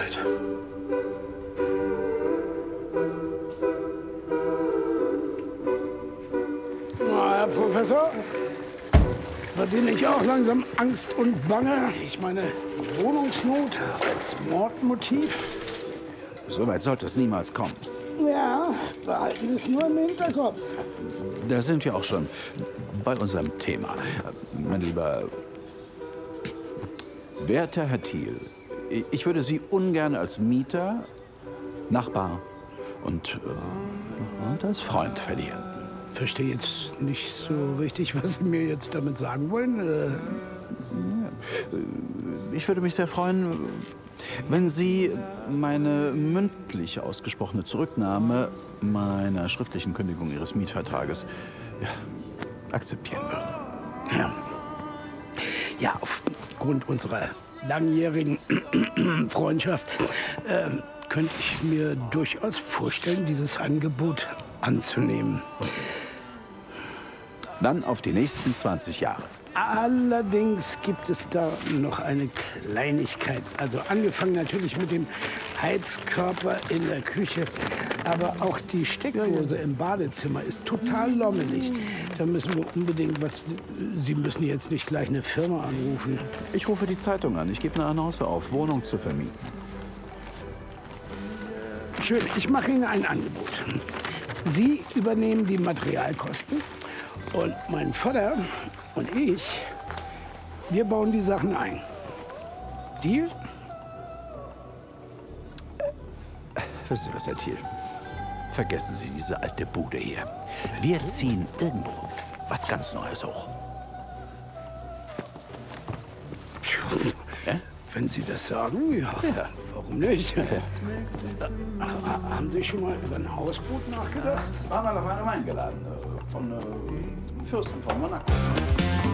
Sicherheit. Na, Herr Professor, wird Ihnen nicht auch langsam Angst und Bange? Ich meine, Wohnungsnot als Mordmotiv? So weit sollte es niemals kommen. Ja, behalten Sie es nur im Hinterkopf. Da sind wir auch schon bei unserem Thema. Mein lieber, werter Herr Thiel, ich würde Sie ungern als Mieter, Nachbar und als Freund verlieren. Verstehe jetzt nicht so richtig, was Sie mir jetzt damit sagen wollen. Ich würde mich sehr freuen, wenn Sie meine mündlich ausgesprochene Zurücknahme meiner schriftlichen Kündigung Ihres Mietvertrages akzeptieren würden. Ja, aufgrund unserer langjährigen Freundschaft könnte ich mir durchaus vorstellen, dieses Angebot anzunehmen. Dann auf die nächsten 20 Jahre. Allerdings gibt es da noch eine Kleinigkeit. Also angefangen natürlich mit dem Heizkörper in der Küche. Aber auch die Steckdose im Badezimmer ist total lommelig. Da müssen wir unbedingt was... Sie müssen jetzt nicht gleich eine Firma anrufen. Ich rufe die Zeitung an. Ich gebe eine Annonce auf, Wohnung zu vermieten. Schön, ich mache Ihnen ein Angebot. Sie übernehmen die Materialkosten und mein Vater und ich, wir bauen die Sachen ein. Deal? Wissen Sie was, Herr Thiel? Vergessen Sie diese alte Bude hier. Wir ziehen irgendwo was ganz Neues hoch. Wenn Sie das sagen, ja. Warum nicht? Haben Sie schon mal über ein Hausboot nachgedacht? War mal auf einem eingeladen. Von Fürsten von Monaco.